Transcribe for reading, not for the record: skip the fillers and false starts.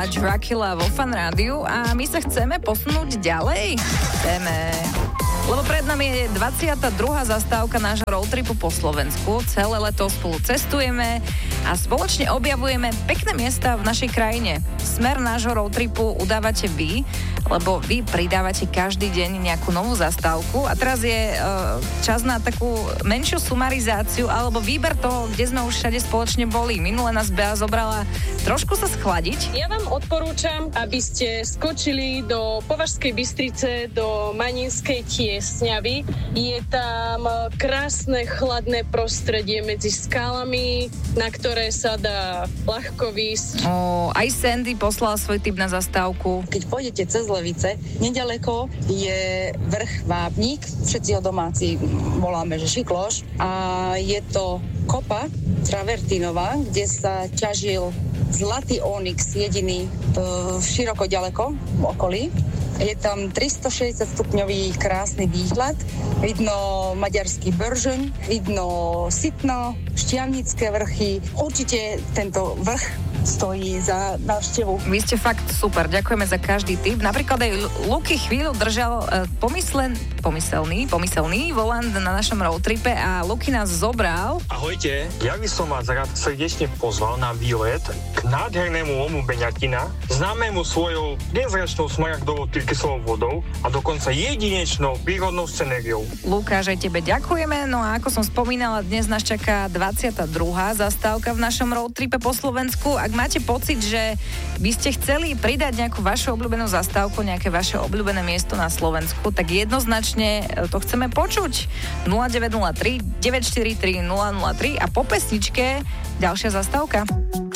a Dracula vo Fan Rádiu a my sa chceme posunúť ďalej. Chceme. Lebo pred nami je 22. zastávka nášho roadtripu po Slovensku. Celé leto spolu cestujeme a spoločne objavujeme pekné miesta v našej krajine. Smer nášho roadtripu udávate vy, lebo vy pridávate každý deň nejakú novú zastávku a teraz je čas na takú menšiu sumarizáciu alebo výber toho, kde sme už všade spoločne boli. Minule nás Bea zobrala trošku sa schladiť. Ja vám odporúčam, aby ste skočili do Považskej Bystrice, do Maninskej Tiesňavy. Je tam krásne chladné prostredie medzi skalami, na ktoré sa dá ľahko výsť. Aj Sandy poslal svoj tip na zastávku. Keď pôjdete cez Levice, nedaleko je vrch Vápnik, všetci ho domáci voláme, že Šikloš, a je to kopa Travertinová, kde sa ťažil zlatý onyx jediný široko ďaleko v okolí. Je tam 360 stupňový krásny výhľad, vidno maďarský Bržoň, vidno Sitno, Štiavnické vrchy. Určite tento vrch stojí za návštevu. Vy ste fakt super, ďakujeme za každý tip. Napríklad aj Luky chvíľu držal pomyselný volant na našom roadtripe a Luky nás zobral. Ahojte, ja by som vás rád srdečne pozval na výlet k nádhernému lomu Beňatina, známemu svojou nezračnou smaragdovou tyrkysovou vodou a dokonca jedinečnou prírodnou scenériou. Lukáš, aj tebe ďakujeme. No a ako som spomínala, dnes nás čaká 22. zastávka v našom roadtripe po Slovensku. Ak máte pocit, že by ste chceli pridať nejakú vašu obľúbenú zastávku, nejaké vaše obľúbené miesto na Slovensku, tak jednoznačne to chceme počuť. 0903 943 003 a po pesničke ďalšia zastávka.